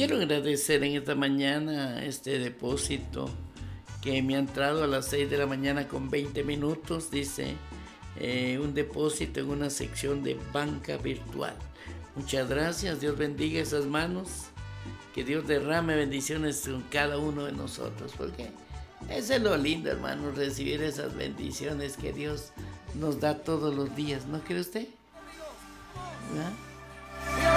quiero agradecer en esta mañana este depósito que me ha entrado a las 6 de la mañana con 20 minutos, dice, un depósito en una sección de banca virtual. Muchas gracias, Dios bendiga esas manos, que Dios derrame bendiciones en cada uno de nosotros, porque eso es lo lindo, hermano, recibir esas bendiciones que Dios nos da todos los días, ¿no cree usted? ¿Ah?